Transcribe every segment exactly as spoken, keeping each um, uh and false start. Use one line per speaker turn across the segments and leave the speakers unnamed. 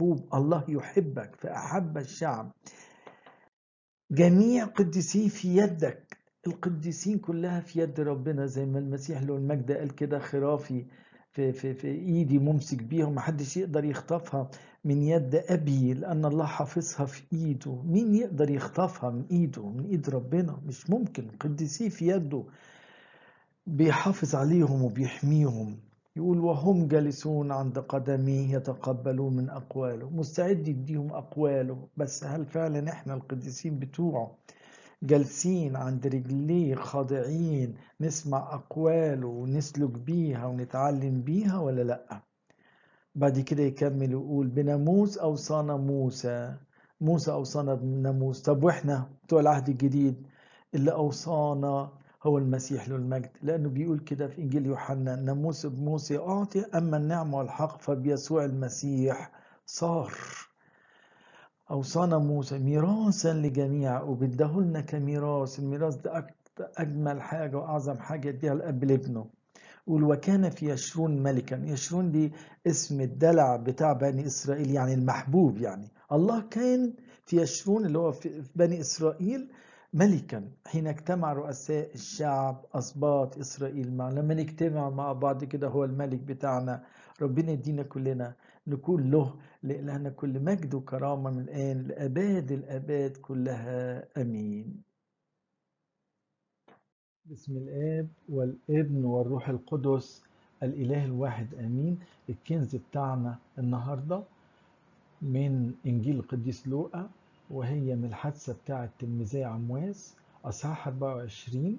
محبوب، الله يحبك فأحب الشعب. جميع قديسيه في يدك، القديسين كلها في يد ربنا، زي ما المسيح له المجد قال كده: خرافي في, في, في ايدي ممسك بيها، ومحدش يقدر يخطفها من يد ابي، لان الله حافظها في ايده. مين يقدر يخطفها من ايده؟ من ايد ربنا مش ممكن. قديسيه في يده بيحافظ عليهم وبيحميهم. يقول: وهم جالسون عند قدميه يتقبلون من أقواله. مستعد يديهم أقواله، بس هل فعلا إحنا القديسين بتوعه جالسين عند رجليه خاضعين نسمع أقواله ونسلك بيها ونتعلم بيها ولا لأ؟ بعد كده يكمل يقول: بناموس أوصانا موسى. موسى أوصانا بناموس. طب وإحنا بتوع العهد الجديد اللي أوصانا هو المسيح له المجد، لأنه بيقول كده في إنجيل يوحنا: الناموس بموسى أعطي، أما النعمة والحق فبيسوع المسيح صار. أوصانا موسى ميراثا لجميع، وبدهولنا كميراث. الميراث ده أجمل حاجة وأعظم حاجة يديها الأب لابنه. يقول: وكان في يشرون ملكا. يشرون دي اسم الدلع بتاع بني إسرائيل، يعني المحبوب. يعني الله كان في يشرون اللي هو في بني إسرائيل ملكا حين اجتمع رؤساء الشعب أسباط إسرائيل معا. لما نجتمع مع بعض كده هو الملك بتاعنا. ربنا يدينا كلنا نكون له، لإلهنا كل مجد وكرامة من الآن لأباد الآباد كلها أمين. بسم الآب والابن والروح القدس الإله الواحد آمين. الكنز بتاعنا النهاردة من إنجيل القديس لوقا، وهي من الحادثة بتاعة تلميذي عمواس أصحاح أربعة وعشرين.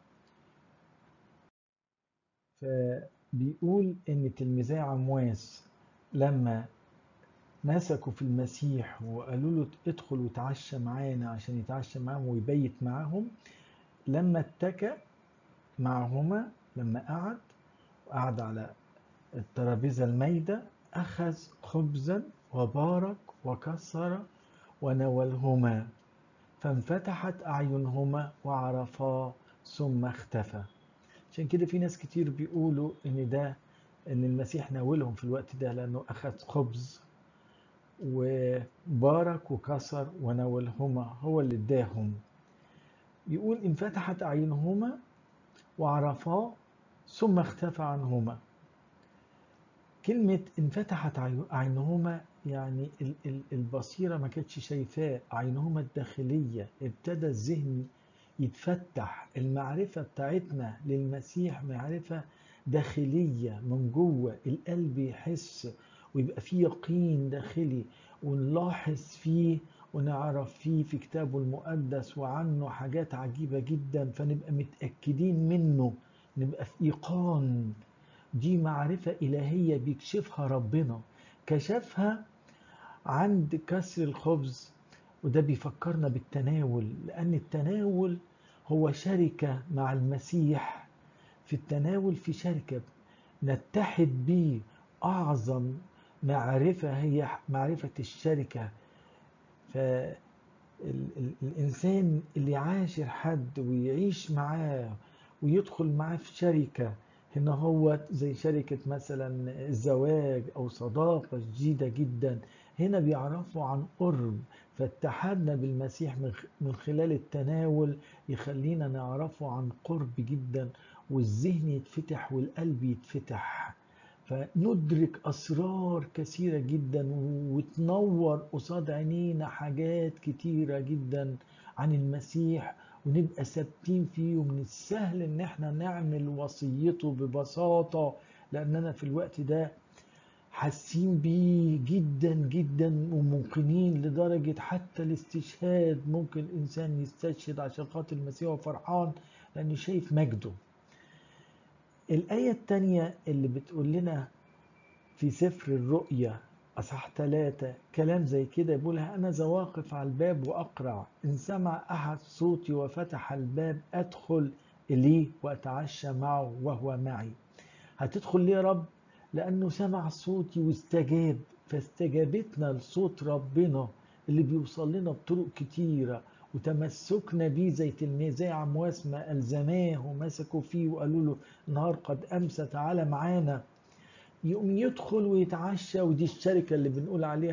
فبيقول إن تلميذي عمواس لما مسكوا في المسيح وقالوا له ادخل وتعشى معانا عشان يتعشى معاهم ويبيت معاهم، لما اتكأ معهما، لما قعد وقعد على الترابيزة المايدة، أخذ خبزا وبارك وكسر وناولهما، فانفتحت أعينهما وعرفا ثم اختفى. عشان كده في ناس كتير بيقولوا إن ده إن المسيح ناولهم في الوقت ده لأنه أخذ خبز وبارك وكسر وناولهما، هو اللي اداهم. يقول: انفتحت أعينهما وعرفا ثم اختفى عنهما. كلمة انفتحت عينهما يعني البصيرة ما كانتش شايفاه، عينهما الداخلية ابتدى الذهن يتفتح. المعرفة بتاعتنا للمسيح معرفة داخلية من جوه القلب، يحس ويبقى فيه يقين داخلي، ونلاحظ فيه ونعرف فيه في كتابه المقدس وعنه حاجات عجيبة جدا، فنبقى متأكدين منه، نبقى في إيقان. دي معرفة إلهية بيكشفها ربنا، كشفها عند كسر الخبز. وده بيفكرنا بالتناول، لأن التناول هو شركة مع المسيح. في التناول في شركة نتحد بيه. أعظم معرفة هي معرفة الشركة. فالإنسان اللي يعاشر حد ويعيش معاه ويدخل معاه في شركة، هنا هو زي شركة مثلا الزواج أو صداقة جديدة جدا، هنا بيعرفوا عن قرب. فاتحادنا بالمسيح من خلال التناول يخلينا نعرفه عن قرب جدا، والذهن يتفتح والقلب يتفتح، فندرك أسرار كثيرة جدا، وتنور قصاد عينينا حاجات كتيرة جدا عن المسيح، ونبقى ثابتين فيه. ومن السهل ان احنا نعمل وصيته ببساطة، لاننا في الوقت ده حاسين بيه جدا جدا وممكنين لدرجة حتى الاستشهاد. ممكن الانسان يستشهد عشان خاطر المسيح وفرحان لانه شايف مجده. الآية التانية اللي بتقول لنا في سفر الرؤيا أصحاح ثلاثة كلام زي كده، بيقولها: أنا ذا واقف على الباب وأقرع، إن سمع أحد صوتي وفتح الباب أدخل إليه وأتعشى معه وهو معي. هتدخل ليه يا رب؟ لأنه سمع صوتي واستجاب. فاستجابتنا لصوت ربنا اللي بيوصل لنا بطرق كتيرة، وتمسكنا بيه زي تلميذي عمواس ما ألزماه ومسكوا فيه وقالوا له: النهار قد أمسى تعالى معانا. يقوم يدخل ويتعشى. ودي الشركة اللي بنقول عليها